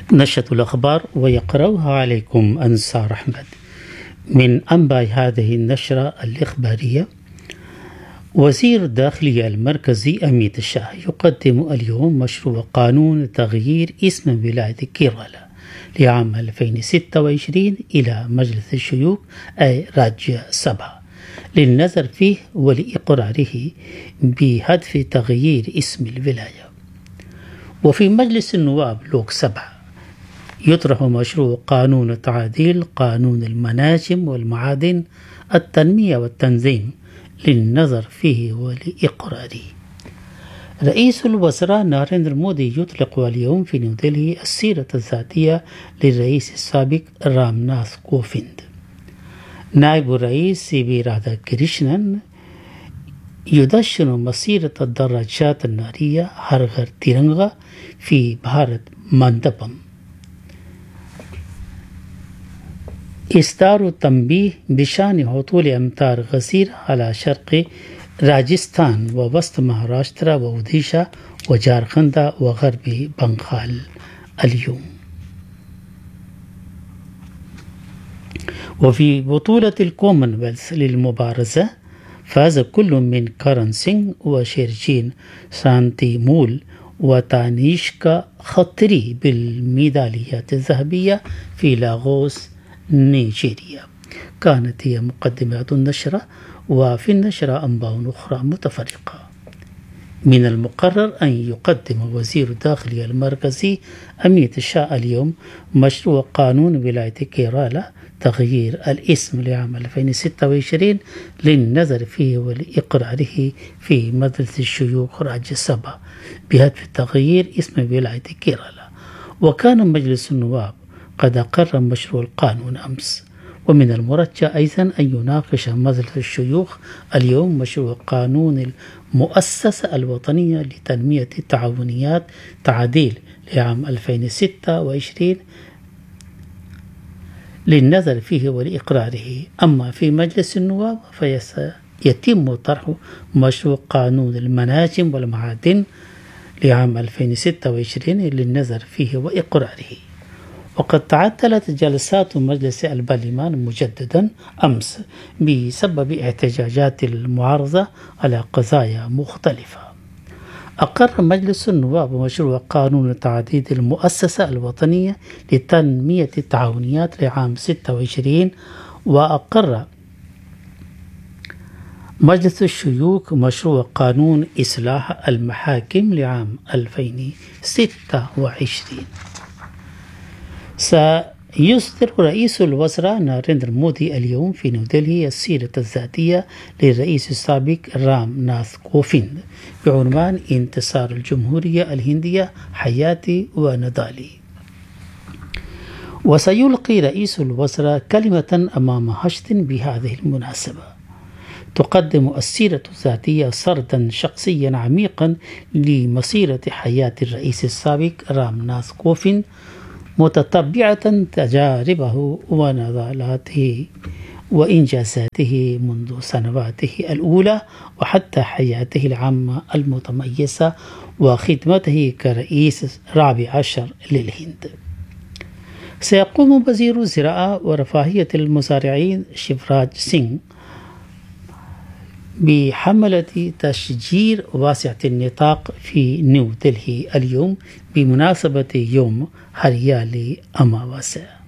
نشرة الأخبار ويقرأها عليكم أنصار أحمد. من أنباء هذه النشرة الإخبارية: وزير الداخلية المركزي أميت الشاه يقدم اليوم مشروع قانون تغيير اسم ولاية كيرالا لعام 2026 إلى مجلس الشيوخ أي راجيا سبا للنظر فيه ولإقراره بهدف تغيير اسم الولاية. وفي مجلس النواب لوك سبا يطرح مشروع قانون تعديل قانون المناجم والمعادن التنمية والتنظيم للنظر فيه ولإقراره. رئيس الوزراء ناريندرا مودي يطلق اليوم في نيودلهي السيرة الذاتية للرئيس السابق رام ناث كوفيند. نائب الرئيس سي بي رادا كريشنان يدشن مسيرة الدراجات النارية هرغر تيرنغا في بحيرة مندبم. إصدار تنبيه بشأن هطول أمطار غزيرة على شرق راجستان ووسط مهاراشترا وأوديشا وجارخند وغرب بنغال اليوم. وفي بطولة الكومنولث للمبارزة فاز كل من كارن سينغ وشيرجين سانتي مول وتانيشكا خطري بالميداليات الذهبية في لاغوس نيجيريا. كانت هي مقدمات النشرة، وفي النشرة أنباء أخرى متفرقة. من المقرر أن يقدم وزير الداخلية المركزي أميت الشاه اليوم مشروع قانون ولاية كيرالا تغيير الاسم لعام 2026 للنظر فيه ولإقراره في مجلس الشيوخ راجيا سبا بهدف تغيير اسم ولاية كيرالا. وكان مجلس النواب قد أقر مشروع القانون أمس. ومن المرجح أيضا أن يناقش مجلس الشيوخ اليوم مشروع قانون المؤسسة الوطنية لتنمية التعاونيات تعديل لعام 2026 للنظر فيه ولإقراره. أما في مجلس النواب فيتم طرح مشروع قانون المناجم والمعادن لعام 2026 للنظر فيه وإقراره. وقد تعطلت جلسات مجلس البرلمان مجددا أمس بسبب احتجاجات المعارضة على قضايا مختلفة. أقر مجلس النواب مشروع قانون تعديل المؤسسة الوطنية لتنمية التعاونيات لعام 26، وأقر مجلس الشيوخ مشروع قانون إصلاح المحاكم لعام 2026. سيصدر رئيس الوزراء ناريندرا مودي اليوم في نيودلهي السيرة الذاتية للرئيس السابق رام ناث كوفيند بعنوان انتصار الجمهورية الهندية حياتي ونضالي. وسيلقي رئيس الوزراء كلمة أمام هشتن بهذه المناسبة. تقدم السيرة الذاتية سردا شخصيا عميقا لمسيرة حياة الرئيس السابق رام ناث كوفيند، متتبعة تجاربه ونضالاته وإنجازاته منذ سنواته الأولى وحتى حياته العامة المتميزة وخدمته كرئيس رابع عشر للهند. سيقوم وزير الزراعة ورفاهية المزارعين شيفراج سينغ بحملة تشجير واسعة النطاق في نيودلهي اليوم بمناسبة يوم هريالي أماواسا.